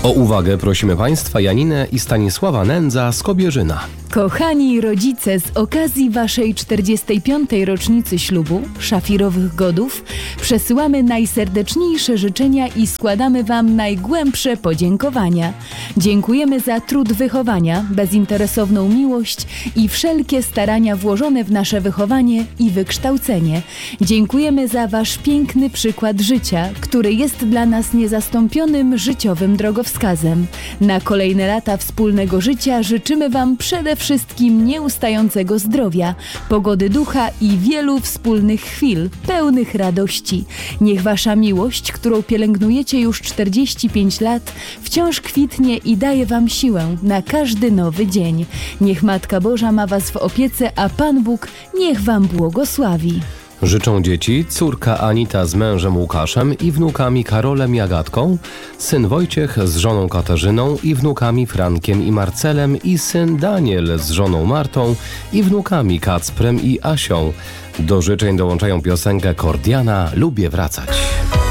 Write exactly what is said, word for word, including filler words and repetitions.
O uwagę prosimy Państwa Janinę i Stanisława Nędza z Kobierzyna. Kochani rodzice, z okazji Waszej czterdziestej piątej rocznicy ślubu, szafirowych godów, przesyłamy najserdeczniejsze życzenia i składamy Wam najgłębsze podziękowania. Dziękujemy za trud wychowania, bezinteresowną miłość i wszelkie starania włożone w nasze wychowanie i wykształcenie. Dziękujemy za Wasz piękny przykład życia, który jest dla nas niezastąpionym życiowym drogowskazem. Na kolejne lata wspólnego życia życzymy Wam przede wszystkim nieustającego zdrowia, pogody ducha i wielu wspólnych chwil, pełnych radości. Niech Wasza miłość, którą pielęgnujecie już czterdzieści pięć lat, wciąż kwitnie i daje Wam siłę na każdy nowy dzień. Niech Matka Boża ma Was w opiece, a Pan Bóg niech Wam błogosławi. Życzą dzieci córka Anita z mężem Łukaszem i wnukami Karolem i Agatką, syn Wojciech z żoną Katarzyną i wnukami Frankiem i Marcelem i syn Daniel z żoną Martą i wnukami Kacprem i Asią. Do życzeń dołączają piosenkę Kordiana „Lubię wracać”.